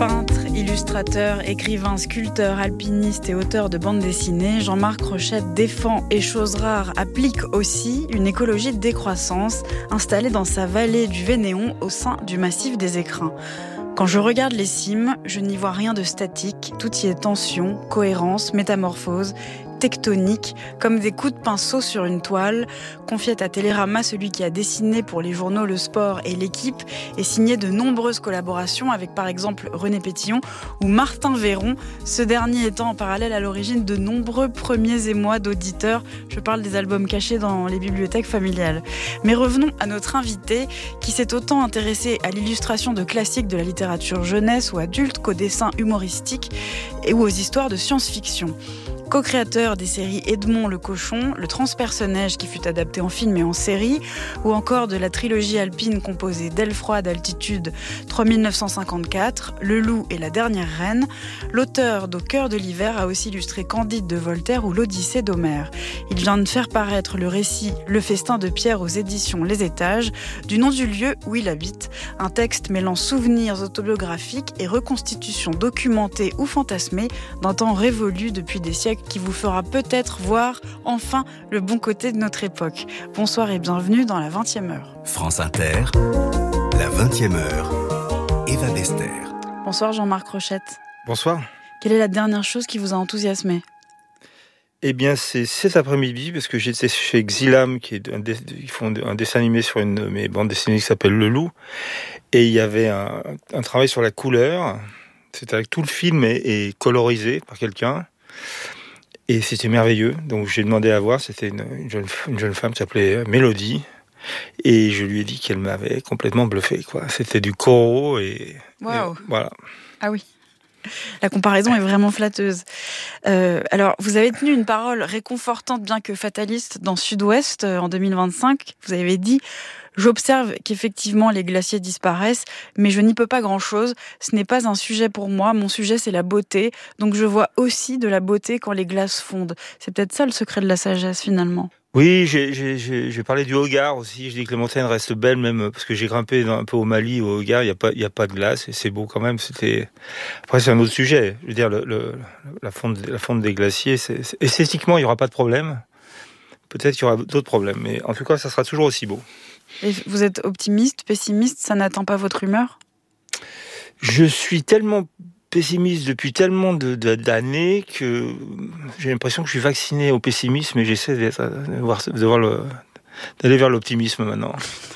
Peintre, illustrateur, écrivain, sculpteur, alpiniste et auteur de bandes dessinées, Jean-Marc Rochette défend et, chose rare, applique aussi une écologie de décroissance installée dans sa vallée du Vénéon au sein du massif des Écrins. Quand je regarde les cimes, je n'y vois rien de statique, tout y est tension, cohérence, métamorphose, tectonique, comme des coups de pinceau sur une toile. Confiait à Télérama celui qui a dessiné pour les journaux Le Sport et L'Équipe et signé de nombreuses collaborations avec par exemple René Pétillon ou Martin Véron, ce dernier étant en parallèle à l'origine de nombreux premiers émois d'auditeurs. Je parle des albums cachés dans les bibliothèques familiales. Mais revenons à notre invité qui s'est autant intéressé à l'illustration de classiques de la littérature jeunesse ou adulte qu'au dessin humoristique et ou aux histoires de science-fiction. Co-créateur des séries Edmond le Cochon, Le Transpersonnage qui fut adapté en film et en série, ou encore de la trilogie alpine composée d'Aile froide altitude 3954, Le Loup et la dernière reine, l'auteur d'Au cœur de l'hiver a aussi illustré Candide de Voltaire ou l'Odyssée d'Homère. Il vient de faire paraître le récit Le Festin de Pierre aux éditions Les Étages, du nom du lieu où il habite, un texte mêlant souvenirs autobiographiques et reconstitutions documentées ou fantasmées d'un temps révolu depuis des siècles qui vous fera peut-être voir enfin le bon côté de notre époque. Bonsoir et bienvenue dans la 20e heure. France Inter, la 20e heure, Eva Bester. Bonsoir Jean-Marc Rochette. Bonsoir. Quelle est la dernière chose qui vous a enthousiasmé ? Eh bien, c'est cet après-midi, parce que j'étais chez Xilam, ils font un dessin animé sur une de mes bandes dessinées qui s'appelle Le Loup, et il y avait un travail sur la couleur. C'était avec tout le film est colorisé par quelqu'un. Et c'était merveilleux, donc j'ai demandé à voir, c'était une jeune femme qui s'appelait Mélodie, et je lui ai dit qu'elle m'avait complètement bluffé, quoi. C'était du Corot et voilà. Ah oui, la comparaison est vraiment flatteuse. Alors, vous avez tenu une parole réconfortante, bien que fataliste, dans Sud-Ouest en 2025. Vous avez dit: j'observe qu'effectivement les glaciers disparaissent, mais je n'y peux pas grand-chose. Ce n'est pas un sujet pour moi. Mon sujet, c'est la beauté. Donc je vois aussi de la beauté quand les glaces fondent. C'est peut-être ça le secret de la sagesse, finalement. Oui, j'ai parlé du Hogar aussi. Je dis que les montagnes restent belles, même parce que j'ai grimpé un peu au Mali, au Hogar. Il y a pas de glace et c'est beau quand même. Après, c'est un autre sujet. Je veux dire, la fonte des glaciers, esthétiquement, il y aura pas de problème. Peut-être qu'il y aura d'autres problèmes, mais en tout cas, ça sera toujours aussi beau. Et vous êtes optimiste, pessimiste, ça n'atteint pas votre humeur ? Je suis tellement pessimiste depuis tellement d'années que j'ai l'impression que je suis vacciné au pessimisme et j'essaie d'aller vers l'optimisme maintenant.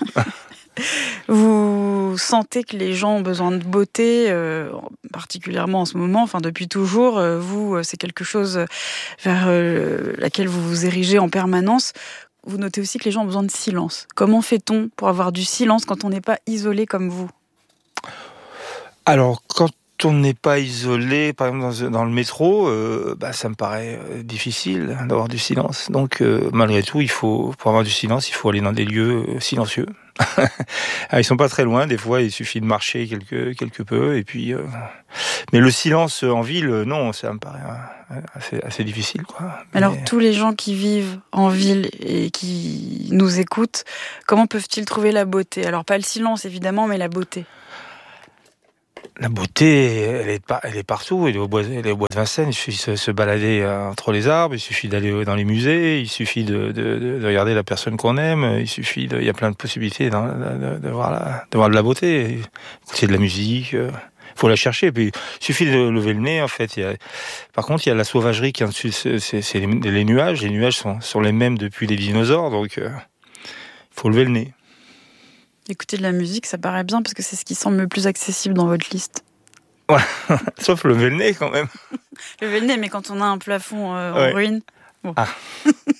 Vous sentez que les gens ont besoin de beauté, particulièrement en ce moment, enfin depuis toujours, vous, c'est quelque chose vers laquelle vous vous érigez en permanence. Vous notez aussi que les gens ont besoin de silence. Comment fait-on pour avoir du silence quand on n'est pas isolé comme vous ? Alors, quand on n'est pas isolé, par exemple dans le métro, ça me paraît difficile d'avoir du silence. Donc, malgré tout, pour avoir du silence, il faut aller dans des lieux silencieux. Ils sont pas très loin, des fois, il suffit de marcher quelque peu, et puis... Mais le silence en ville, non, ça me paraît assez difficile, quoi. Alors, tous les gens qui vivent en ville et qui nous écoutent, comment peuvent-ils trouver la beauté ? Alors, pas le silence, évidemment, mais la beauté. La beauté, elle est partout. Elle est au bois de Vincennes. Il suffit de se balader entre les arbres. Il suffit d'aller dans les musées. Il suffit de regarder la personne qu'on aime. Il y a plein de possibilités de voir de la beauté. Écouter de la musique. Faut la chercher. Puis, il suffit de lever le nez, en fait. Par contre, il y a la sauvagerie qui est en dessus. C'est les nuages. Les nuages sont les mêmes depuis les dinosaures. Donc, il faut lever le nez. Écouter de la musique, ça paraît bien parce que c'est ce qui semble le plus accessible dans votre liste. Ouais, sauf lever le nez quand même. Lever le nez, mais quand on a un plafond en ruine. Bon. Ah.